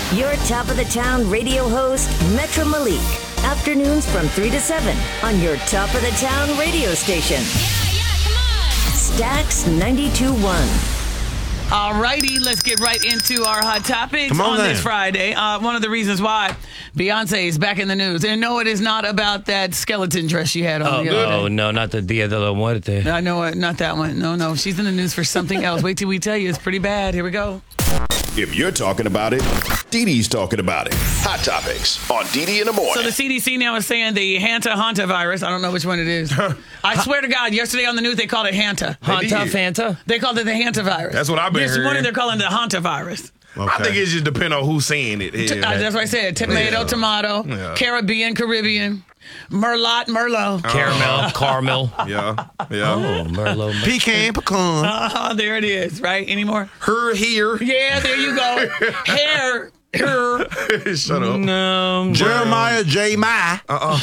Your top of the town radio host, Metro Malik. Afternoons from 3 to 7 on your top of the town radio station. Yeah, come on. Stax 92.1. All righty, let's get right into our hot topics Come on this then. Friday. One of the reasons why Beyonce is back in the news. And no, it is not about that skeleton dress she had on the other day. No, not the Dia de la Muerte. I know it, not that one. No, she's in the news for something else. Wait till we tell you. It's pretty bad. Here we go. If you're talking about it, Dee Dee's talking about it. Hot Topics on Dee Dee in the So morning. the CDC now is saying the Hanta virus. I don't know which one it is. I swear to God, yesterday on the news they called it Hanta. Hanta Fanta? They called it the Hanta virus. That's what I've been This morning hearing. they're calling it the Hanta virus. I think it just depends on who's saying it. That's what I said. Tomato, tomato, Yeah. Caribbean, Merlot. Caramel. Yeah. Oh, Merlot. Pecan, pecan. There it is, right? Any more? Her here. Yeah, there you go. Hair. Shut up. No. Jeremiah J. Mai.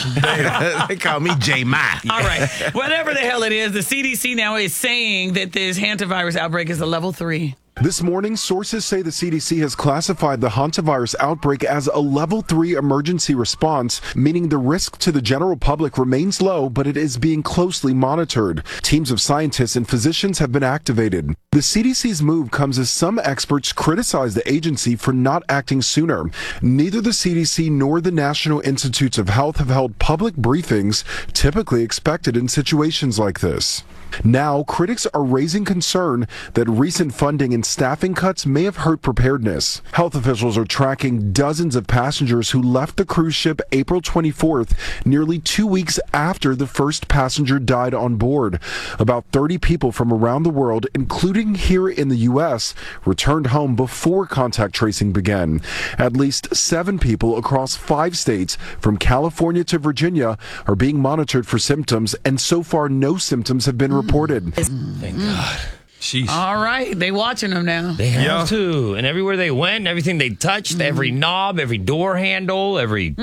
They call me J. Mai. All right. Whatever the hell it is, the CDC now is saying that this hantavirus outbreak is a level 3. This morning, sources say the CDC has classified the hantavirus outbreak as a level 3 emergency response, meaning the risk to the general public remains low, but it is being closely monitored. Teams of scientists and physicians have been activated. The CDC's move comes as some experts criticize the agency for not acting sooner. Neither the CDC nor the National Institutes of Health have held public briefings typically expected in situations like this. Now, critics are raising concern that recent funding and staffing cuts may have hurt preparedness. Health officials are tracking dozens of passengers who left the cruise ship April 24th, nearly 2 weeks after the first passenger died on board. About 30 people from around the world, including here in the U.S., returned home before contact tracing began. At least 7 people across 5 states, from California to Virginia, are being monitored for symptoms, and so far no symptoms have been reported. Thank God. Sheesh. All right. They watching them now. They have Yeah. to. And everywhere they went, everything they touched, every knob, every door handle, every...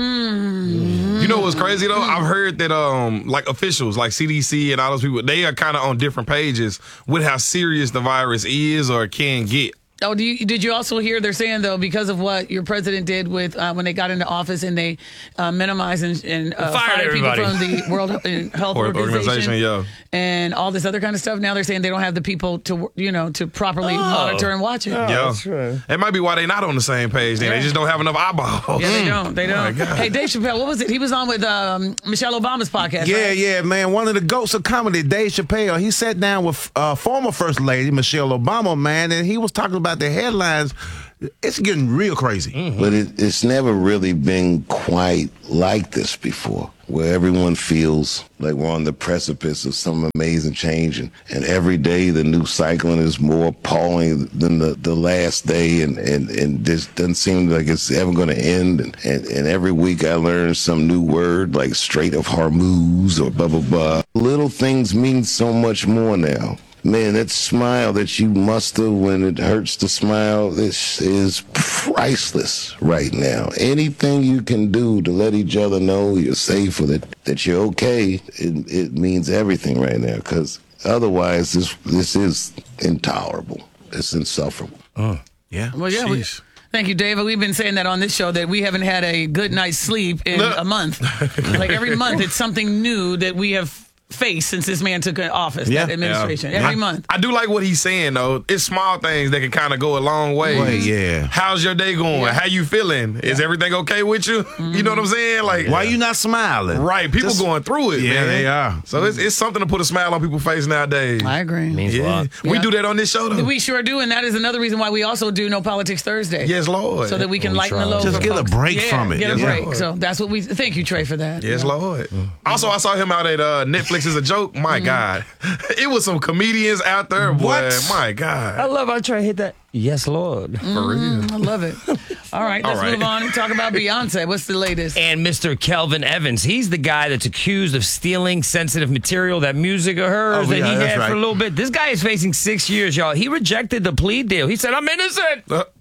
You know what's crazy though? I've heard that like officials like CDC and all those people, they are kind of on different pages with how serious the virus is or can get. Oh, did you also hear they're saying, though, because of what your president did with when they got into office and they minimized and fired people everybody from the World Health Organization, yeah. and all this other kind of stuff. Now they're saying they don't have the people to properly monitor and watch it. Yeah. That's right. It might be why they're not on the same page then. Yeah. They just don't have enough eyeballs. Yeah, they don't. They Oh my don't. God. Hey, Dave Chappelle, what was it? He was on with Michelle Obama's podcast. Yeah, right? yeah, man. One of the goats of comedy, Dave Chappelle, he sat down with former First Lady Michelle Obama, man, and he was talking about the headlines. It's getting real crazy. But it's never really been quite like this before, where everyone feels like we're on the precipice of some amazing change. And every day the new cyclone is more appalling than the last day. And this doesn't seem like it's ever going to end. And every week I learn some new word like Strait of Hormuz or blah, blah, blah. Little things mean so much more now. Man, that smile that you muster when it hurts to smile, this is priceless right now. Anything you can do to let each other know you're safe or that you're okay, it means everything right now. Because otherwise, this is intolerable. It's insufferable. Yeah. Well, yeah. Thank you, David. We've been saying that on this show that we haven't had a good night's sleep in a month. Like every month, it's something new that we have faced since this man took office, that administration. Every month. I do like what he's saying, though. It's small things that can kind of go a long way. Yeah. How's your day going? Yeah. How you feeling? Is everything okay with you? You know what I'm saying? Like, Why you not smiling? right, people Just- going through it, Yeah, man. they are. So it's something to put a smile on people's face nowadays. I agree. Means a lot. We Yeah. do that on this show, though. We sure do, and that is another reason why we also do No Politics Thursday. Yes, Lord. So that we can We lighten the try. load. Just for get a folks. break from it. Get a Yes, break. Lord. So that's what we thank you, Trey, for that. Yes, Lord. Also, I saw him out at Netflix as a joke. My God. It was some comedians out there, boy. What? My I God. love how Trey hit that. Yes, Lord. For real. I love it. All right, let's All right. move on and talk about Beyonce. What's the latest? And Mr. Kelvin Evans, he's the guy that's accused of stealing sensitive material, that music of hers Oh, that yeah, he that's had for right. a little bit. This guy is facing 6 years, y'all. He rejected the plea deal. He said, I'm innocent.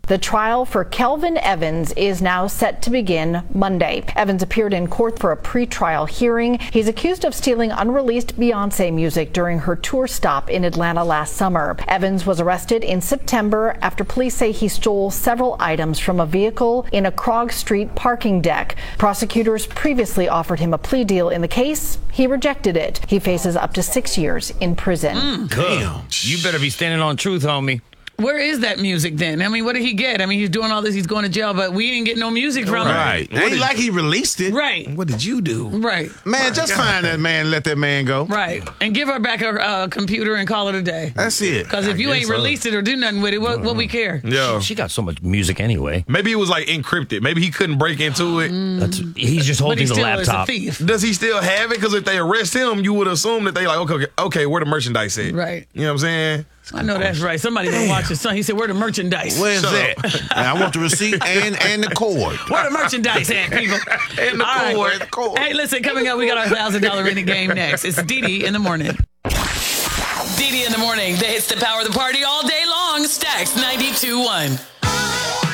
The trial for Kelvin Evans is now set to begin Monday. Evans appeared in court for a pre-trial hearing. He's accused of stealing unreleased Beyonce music during her tour stop in Atlanta last summer. Evans was arrested in September after police say he stole several items from a vehicle in a Krog Street parking deck. Prosecutors previously offered him a plea deal in the case. He rejected it. He faces up to 6 years in prison. Damn. You better be standing on truth, homie. Where is that music then? I mean, what did he get? I mean, he's doing all this, he's going to jail, but we didn't get no music from him. Right. Ain't like he released it. Right. What did you do? Right. Man, just find that man and let that man go. Right. And give her back her computer and call it a day. That's it. Because if you ain't released it or do nothing with it, what we care? Yeah. She got so much music anyway. Maybe it was like encrypted. Maybe he couldn't break into it. He's just holding the laptop. Is a thief. Does he still have it? Because if they arrest him, you would assume that they like, okay, where the merchandise at? Right. You know what I'm saying? I know that's right. Somebody gonna watch his son. He said, "Where the merchandise? Where's that? I want the receipt and the cord. Where the merchandise at, people? And the cord. Hey, listen, coming up, we got our $1,000 in the game next. It's Dee in the morning. Dee in the morning. The hits that power the party all day long. Stacks 92.1.